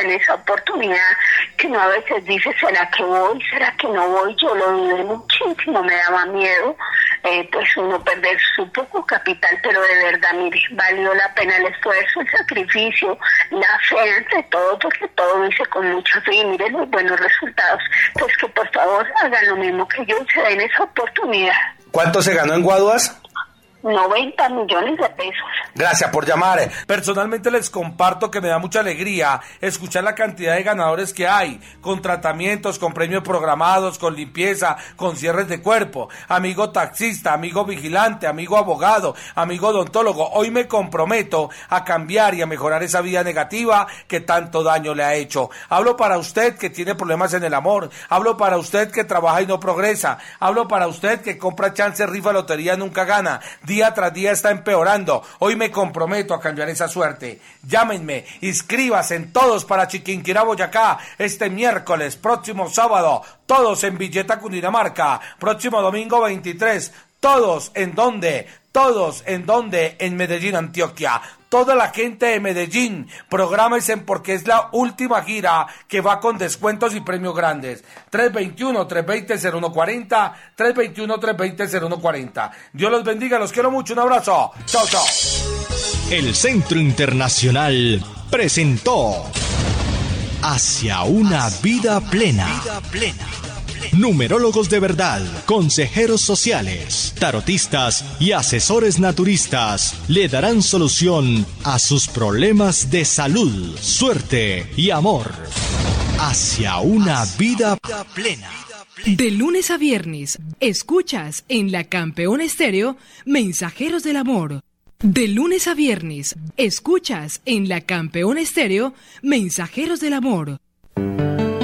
en esa oportunidad que uno a veces dice, ¿será que voy? ¿Será que no voy? Yo lo dudé muchísimo, me daba miedo, pues uno perder su poco capital, pero de verdad, mire, valió la pena el esfuerzo, el sacrificio, la fe ante todo, porque todo lo hice con mucha fe y mire los buenos resultados. Pues que por favor hagan lo mismo que yo y se den esa oportunidad. ¿Cuánto se ganó en Guaduas? 90 millones de pesos. Gracias por llamar. Personalmente les comparto que me da mucha alegría escuchar la cantidad de ganadores que hay, con tratamientos, con premios programados, con limpieza, con cierres de cuerpo. Amigo taxista, amigo vigilante, amigo abogado, amigo odontólogo, hoy me comprometo a cambiar y a mejorar esa vida negativa que tanto daño le ha hecho. Hablo para usted que tiene problemas en el amor, hablo para usted que trabaja y no progresa, hablo para usted que compra chance, rifa, lotería, nunca gana. Día tras día está empeorando. Hoy me comprometo a cambiar esa suerte. Llámenme, inscríbase en Todos para Chiquinquirá, Boyacá, este miércoles, próximo sábado, todos en Villeta, Cundinamarca, próximo domingo 23, todos en donde, en Medellín, Antioquia. Toda la gente de Medellín, prográmense porque es la última gira que va con descuentos y premios grandes. 321-320-0140, 321-320-0140. Dios los bendiga, los quiero mucho, un abrazo. Chao, chao. El Centro Internacional presentó Hacia una vida plena. Numerólogos de verdad, consejeros sociales, tarotistas y asesores naturistas le darán solución a sus problemas de salud, suerte y amor. Hacia una vida plena. De lunes a viernes, escuchas en La Campeona Estéreo Mensajeros del Amor. De lunes a viernes, escuchas en La Campeona Estéreo Mensajeros del Amor.